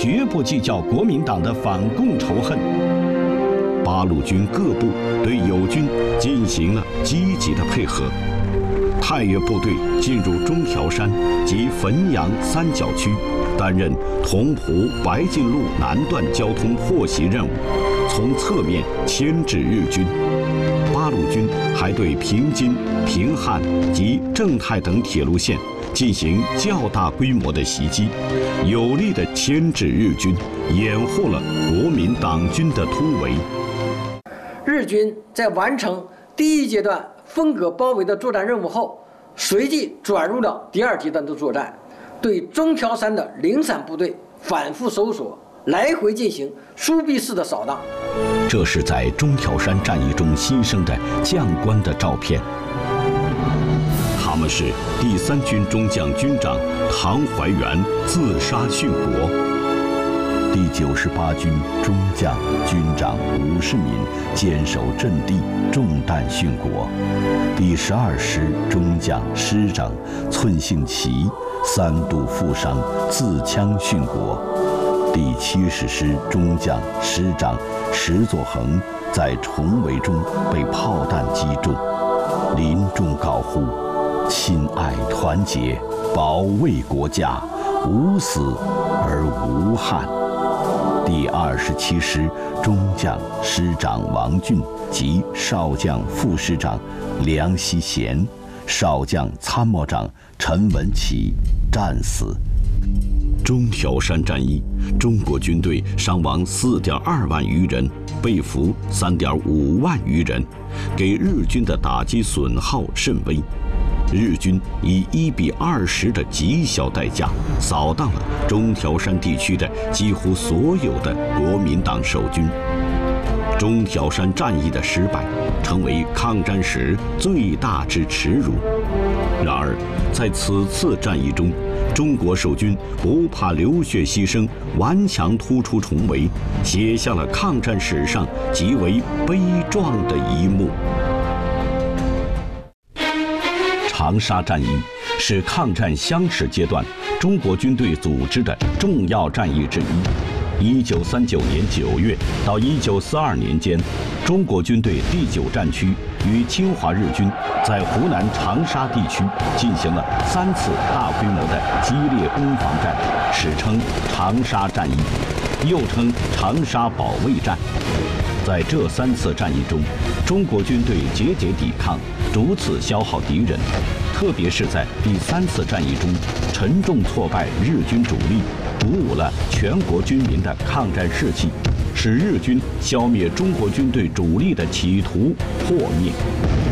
绝不计较国民党的反共仇恨。八路军各部对友军进行了积极的配合。太岳部队进入中条山及汾阳三角区，担任同蒲白晋路南段交通破袭任务，从侧面牵制日军。八路军还对平津、平汉及正太等铁路线进行较大规模的袭击，有力地牵制日军，掩护了国民党军的突围。 日军在完成第一阶段分割包围的作战任务后，随即转入了第二阶段的作战，对中条山的零散部队反复搜索，来回进行疏避式的扫荡。 这是在中条山战役中牺牲的将官的照片。他们是第3军中将军长唐怀元自杀殉国，第98军中将军长吴世民坚守阵地中弹殉国，第12师中将师长寸幸奇3度负伤自枪殉国，第70师中将师长石作恒在重围中被炮弹击中，临终高呼亲爱团结，保卫国家，无死而无憾。第27师中将师长王俊及少将副师长梁希贤、少将参谋长陈文启战死。中条山战役，中国军队伤亡4.2万余人，被俘3.5万余人，给日军的打击损耗甚微。日军以1:20的极小代价扫荡了中条山地区的几乎所有的国民党守军。中条山战役的失败成为抗战史最大之耻辱。然而，在此次战役中，中国守军不怕流血牺牲，顽强突出重围，写下了抗战史上极为悲壮的一幕。长沙战役是抗战相持阶段中国军队组织的重要战役之一。1939年9月到1942年间，中国军队第9战区与侵华日军在湖南长沙地区进行了3次大规模的激烈攻防战，史称长沙战役，又称长沙保卫战。在这3次战役中，中国军队节节抵抗，逐次消耗敌人，特别是在第3次战役中，沉重挫败日军主力，鼓舞了全国军民的抗战士气，使日军消灭中国军队主力的企图破灭。